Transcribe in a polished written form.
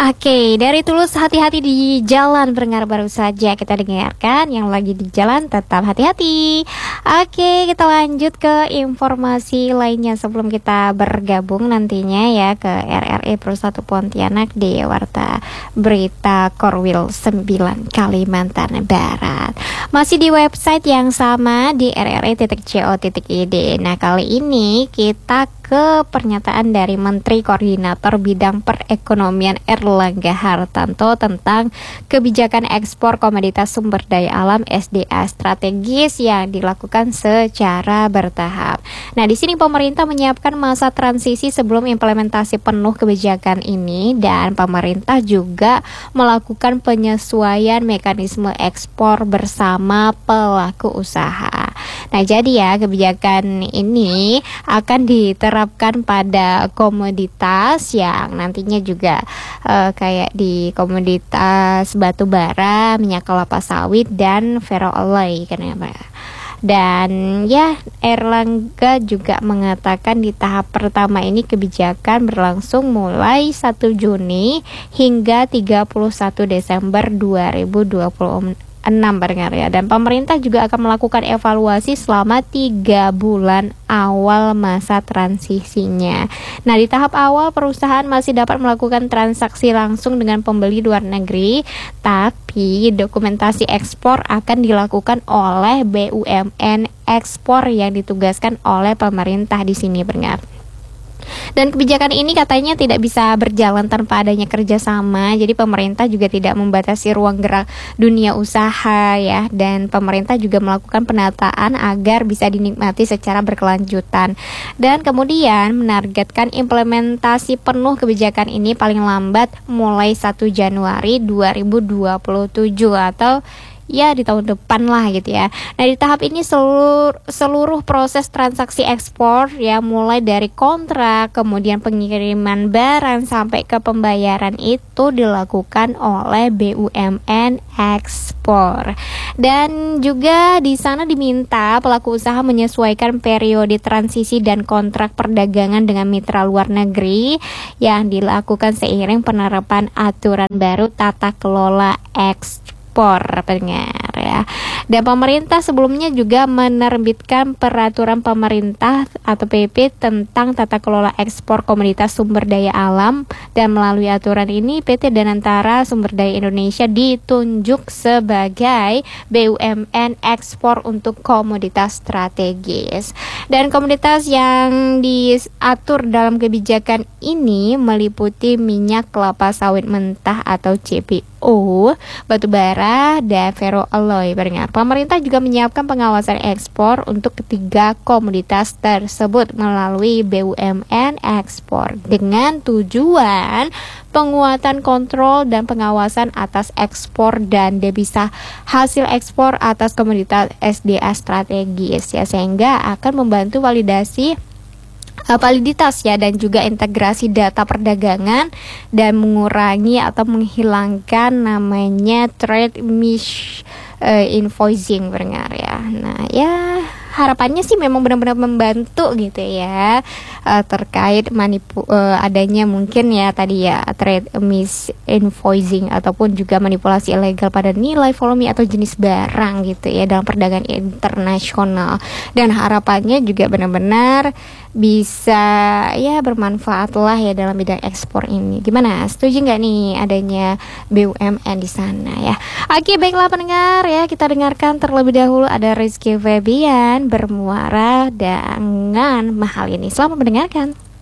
Oke, dari Tulus hati-hati di jalan pendengar baru saja kita dengarkan yang lagi di jalan tetap hati-hati. Oke, kita lanjut ke informasi lainnya sebelum kita bergabung nantinya ya ke RRI Perusahaan Pontianak di Warta Berita Korwil 9 Kalimantan Barat. Masih di website yang sama di rri.co.id. Nah, kali ini kita ke pernyataan dari Menteri Koordinator Bidang Perekonomian Erlangga Hartarto tentang kebijakan ekspor komoditas sumber daya alam SDA strategis yang dilakukan secara bertahap. Nah, di sini pemerintah menyiapkan masa transisi sebelum implementasi penuh kebijakan ini dan pemerintah juga melakukan penyesuaian mekanisme ekspor bersama pelaku usaha. Nah, jadi ya kebijakan ini akan diterapkan pada komoditas yang nantinya juga kayak di komoditas batu bara, minyak kelapa sawit dan ferroalloy kan ya Pak. Dan ya Erlangga juga mengatakan di tahap pertama ini kebijakan berlangsung mulai 1 Juni hingga 31 Desember 2026 pendengar ya. Dan pemerintah juga akan melakukan evaluasi selama 3 bulan awal masa transisinya. Nah, di tahap awal perusahaan masih dapat melakukan transaksi langsung dengan pembeli luar negeri, tapi dokumentasi ekspor akan dilakukan oleh BUMN ekspor yang ditugaskan oleh pemerintah di sini pendengar. Dan kebijakan ini katanya tidak bisa berjalan tanpa adanya kerjasama. Jadi pemerintah juga tidak membatasi ruang gerak dunia usaha ya. Dan pemerintah juga melakukan penataan agar bisa dinikmati secara berkelanjutan. Dan kemudian menargetkan implementasi penuh kebijakan ini paling lambat mulai 1 Januari 2027 atau ya di tahun depan lah gitu ya. Nah, di tahap ini seluruh proses transaksi ekspor ya mulai dari kontrak, kemudian pengiriman barang sampai ke pembayaran itu dilakukan oleh BUMN ekspor. Dan juga di sana diminta pelaku usaha menyesuaikan periode transisi dan kontrak perdagangan dengan mitra luar negeri yang dilakukan seiring penerapan aturan baru tata kelola ekspor pendengar ya. Dan pemerintah sebelumnya juga menerbitkan peraturan pemerintah atau PP tentang tata kelola ekspor komoditas sumber daya alam, dan melalui aturan ini PT Danantara Sumber Daya Indonesia ditunjuk sebagai BUMN ekspor untuk komoditas strategis. Dan komoditas yang diatur dalam kebijakan ini meliputi minyak kelapa sawit mentah atau CPO, batu bara, dan ferroalloy. Pemerintah juga menyiapkan pengawasan ekspor untuk ketiga komoditas tersebut melalui BUMN ekspor dengan tujuan penguatan kontrol dan pengawasan atas ekspor dan devisa hasil ekspor atas komoditas SDA strategis ya, sehingga akan membantu validasi validitas ya dan juga integrasi data perdagangan dan mengurangi atau menghilangkan namanya trade invoicing pendengar ya. Nah, ya harapannya sih memang benar-benar membantu gitu ya terkait adanya mungkin ya tadi ya trade misinvoicing ataupun juga manipulasi ilegal pada nilai, volume atau jenis barang gitu ya dalam perdagangan internasional. Dan harapannya juga benar-benar bisa ya bermanfaat lah ya dalam bidang ekspor ini. Gimana? Setuju nggak nih adanya BUMN di sana ya? Oke, baiklah pendengar ya, kita dengarkan terlebih dahulu ada Rizky Febian bermuara dengan mahal ini. Selamat mendengarkan.